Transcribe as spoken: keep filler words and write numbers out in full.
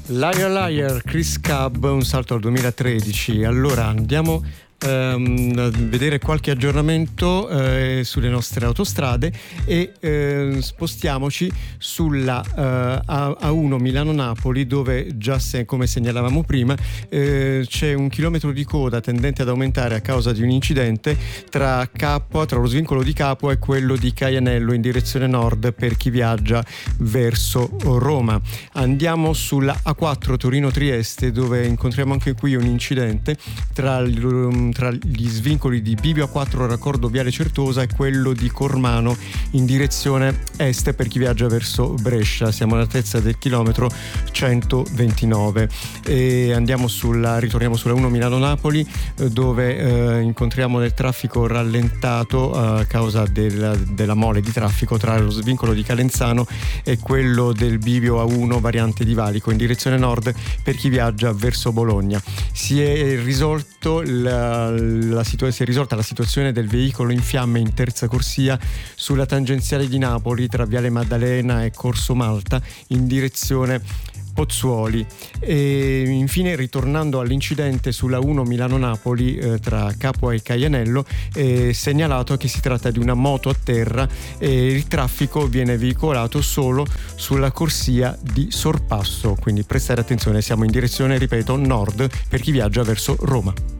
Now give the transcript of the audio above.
Liar Liar, Chris Cab, un salto al duemilatredici. Allora andiamo ehm, a vedere qualche aggiornamento eh, sulle nostre autostrade e eh, spostiamoci sulla eh, A uno Milano-Napoli, dove già se, come segnalavamo prima eh, c'è un chilometro di coda tendente ad aumentare a causa di un incidente tra Capua, tra lo svincolo di Capua e quello di Caianello in direzione nord per chi viaggia verso Roma. Andiamo sulla A quattro Torino-Trieste, dove incontriamo anche qui un incidente tra, tra gli svincoli di Bivio A quattro raccordo Viale Certosa e quello di Cormano in direzione est per chi viaggia verso Brescia. Siamo all'altezza del chilometro centoventinove e andiamo sulla, ritorniamo sulla uno Milano-Napoli, dove eh, incontriamo del traffico rallentato a causa del, della mole di traffico tra lo svincolo di Calenzano e quello del Bivio A uno variante di Valico in direzione nord per chi viaggia verso Bologna. Si è risolto la, la situa- si è risolta la situazione del veicolo in fiamme in terza corsia sulla tangenziale di Napoli tra Viale Maddalena e Corso Malta in direzione Pozzuoli. E infine, ritornando all'incidente sulla uno Milano-Napoli eh, tra Capua e Caianello, è segnalato che si tratta di una moto a terra e il traffico viene veicolato solo sulla corsia di sorpasso, quindi prestare attenzione, siamo in direzione, ripeto, nord per chi viaggia verso Roma.